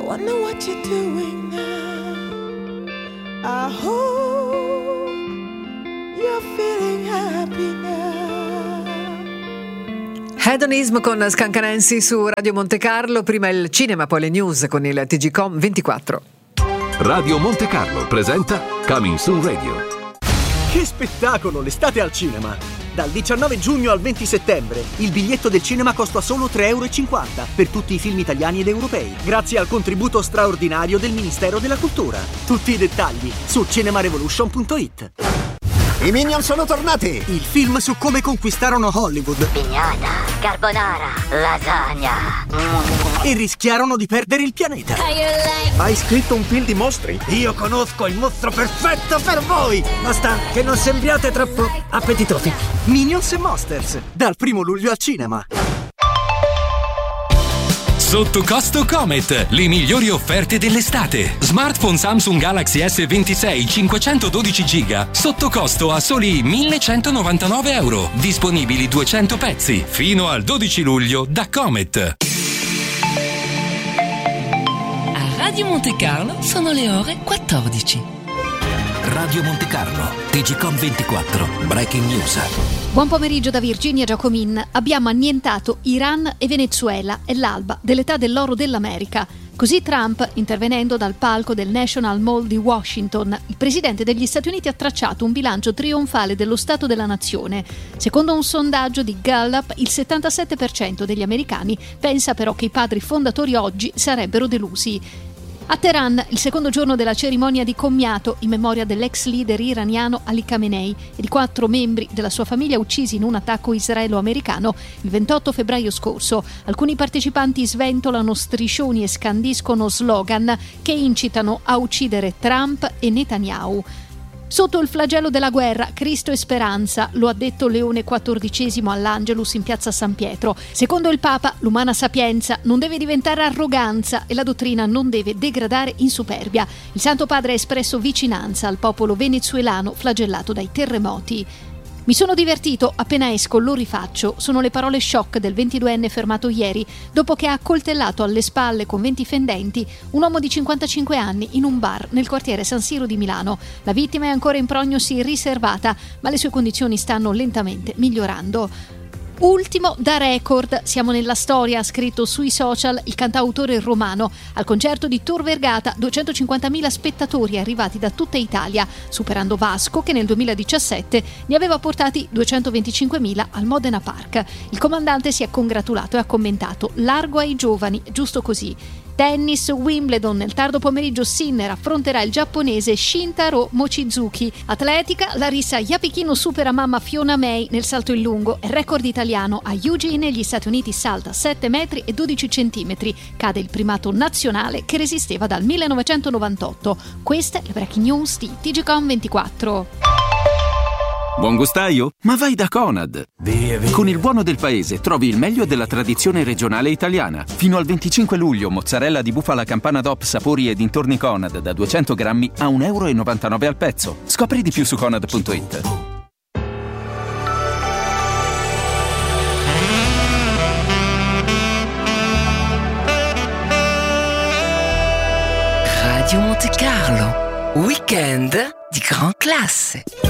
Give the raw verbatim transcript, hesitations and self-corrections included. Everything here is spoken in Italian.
wonder what you're doing now. I hope you're feeling happy now. Hedonism con Scancanensi su Radio Monte Carlo, prima il cinema, poi le news con il T G Com ventiquattro. Radio Monte Carlo presenta Coming Soon Radio. Che spettacolo l'estate al cinema! Dal diciannove giugno al venti settembre il biglietto del cinema costa solo tre euro e cinquanta per tutti i film italiani ed europei, grazie al contributo straordinario del Ministero della Cultura. Tutti i dettagli su cinemarevolution punto it. I Minion sono tornati! Il film su come conquistarono Hollywood pignata, carbonara, lasagna e rischiarono di perdere il pianeta. Hai scritto un film di mostri? Io conosco il mostro perfetto per voi! Basta che non sembriate troppo appetitosi. Minions e Monsters, dal primo luglio al cinema. Sotto costo Comet, le migliori offerte dell'estate. Smartphone Samsung Galaxy S ventisei cinquecentododici giga sotto costo a soli millecentonovantanove euro. Disponibili duecento pezzi fino al dodici luglio da Comet. A Radio Monte Carlo sono le ore quattordici. Radio Monte Carlo, T G Com ventiquattro, Breaking News. Buon pomeriggio da Virginia Giacomin. Abbiamo annientato Iran e Venezuela, è l'alba dell'età dell'oro dell'America. Così Trump, intervenendo dal palco del National Mall di Washington, il presidente degli Stati Uniti ha tracciato un bilancio trionfale dello Stato della Nazione. Secondo un sondaggio di Gallup, il settantasette per cento degli americani pensa però che i padri fondatori oggi sarebbero delusi. A Teheran, il secondo giorno della cerimonia di commiato in memoria dell'ex leader iraniano Ali Khamenei e di quattro membri della sua famiglia uccisi in un attacco israelo-americano il ventotto febbraio scorso. Alcuni partecipanti sventolano striscioni e scandiscono slogan che incitano a uccidere Trump e Netanyahu. Sotto il flagello della guerra, Cristo e speranza, lo ha detto Leone quattordicesimo all'Angelus in piazza San Pietro. Secondo il Papa, l'umana sapienza non deve diventare arroganza e la dottrina non deve degradare in superbia. Il Santo Padre ha espresso vicinanza al popolo venezuelano flagellato dai terremoti. Mi sono divertito, appena esco lo rifaccio, sono le parole shock del ventiduenne fermato ieri dopo che ha accoltellato alle spalle con venti fendenti un uomo di cinquantacinque anni in un bar nel quartiere San Siro di Milano. La vittima è ancora in prognosi riservata, ma le sue condizioni stanno lentamente migliorando. Ultimo da record, siamo nella storia, ha scritto sui social il cantautore romano. Al concerto di Tor Vergata duecentocinquantamila spettatori arrivati da tutta Italia, superando Vasco che nel duemiladiciassette ne aveva portati duecentoventicinquemila al Modena Park. Il comandante si è congratulato e ha commentato: largo ai giovani, giusto così. Tennis, Wimbledon, nel tardo pomeriggio Sinner affronterà il giapponese Shintaro Mochizuki. Atletica, Larissa Iapichino supera mamma Fiona May nel salto in lungo. È record italiano a Eugene, gli Stati Uniti salta sette metri e dodici centimetri. Cade il primato nazionale che resisteva dal millenovecentonovantotto. Questa è la Breaking News di T G Com ventiquattro. Buon gustaio? Ma vai da Conad! Via, via. Con il buono del paese trovi il meglio della tradizione regionale italiana. Fino al venticinque luglio mozzarella di bufala campana D O P sapori e dintorni Conad da duecento grammi a un euro e novantanove al pezzo. Scopri di più su conad punto it. Radio Monte Carlo, weekend di gran classe.